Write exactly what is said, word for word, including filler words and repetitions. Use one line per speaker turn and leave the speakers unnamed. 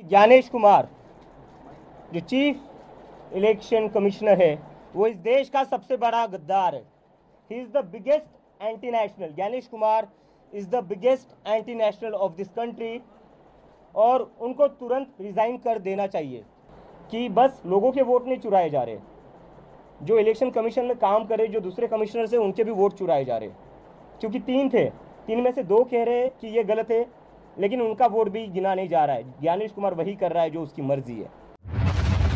ज्ञानेश कुमार जो chief election commissioner है वो इस देश का सबसे बड़ा गद्दार है। He is the biggest anti national. Gyanesh Kumar is the biggest anti national of this country और उनको तुरंत रिजाइन कर देना चाहिए कि बस लोगों के वोट नहीं चुराए जा रहे, जो इलेक्शन कमीशन में काम करे जो दूसरे कमिश्नर से उनके भी वोट चुराए जा रहे, क्योंकि तीन थे, तीन में से दो कह रहे हैं कि ये गलत है लेकिन उनका वोट भी गिना नहीं जा रहा है। ज्ञानेश कुमार वही कर रहा है जो उसकी मर्जी है।